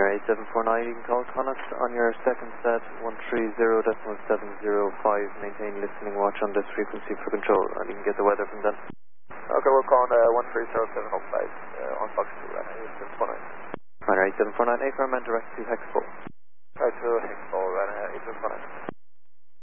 Alright, 749, you can call Connacht on your second set, 130.705, maintain listening watch on this frequency for control, and you can get the weather from then. Okay, we're calling 130.705 on Fox 2, right, 749. Alright, 749, Acre, man direct to Hexpol. Right, to Hexpol, right, 749.